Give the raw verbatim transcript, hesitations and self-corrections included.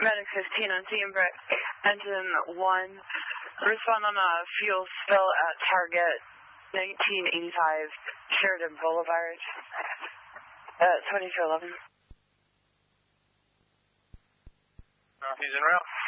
Medic fifteen on Team Brick, engine one. Respond on a fuel spill at target nineteen eighty-five Sheridan Boulevard at twenty-two eleven. Northeast en route.